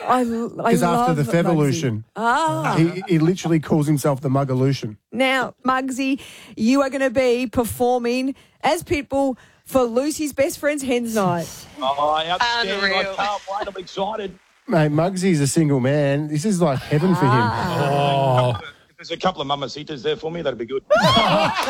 Because after the Fevolution, he literally calls himself the Mugolution. Now, Muggsy, you are going to be performing as Pitbull for Lucy's best friend's Hens Night. Oh, outstanding. Unreal. I can't wait. I'm excited. Mate, Muggsy's a single man. This is like heaven for him. If there's a couple of mamacitas there for me, that'd be good.